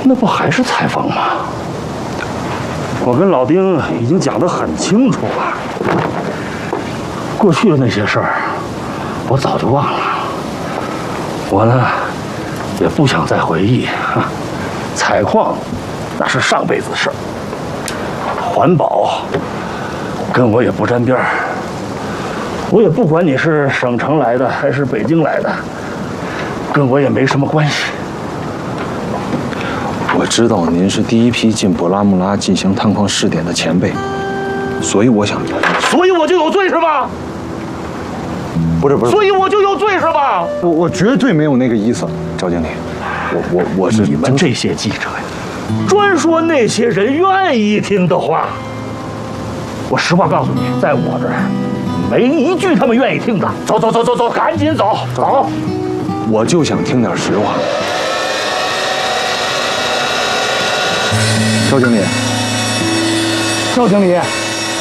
那不还是采访吗？我跟老丁已经讲得很清楚了，过去的那些事儿，我早就忘了。我呢，也不想再回忆。采矿那是上辈子的事儿，环保跟我也不沾边儿。我也不管你是省城来的还是北京来的，跟我也没什么关系。 我知道您是第一批进博拉木拉进行探矿试点的前辈，所以我想， 所以我就有罪是吧？ 不是， 所以我就有罪是吧？ 我绝对没有那个意思，赵经理，我是你们这些记者呀，专说那些人愿意听的话。我实话告诉你，在我这儿没一句他们愿意听的。走，赶紧走。 我就想听点实话。赵经理，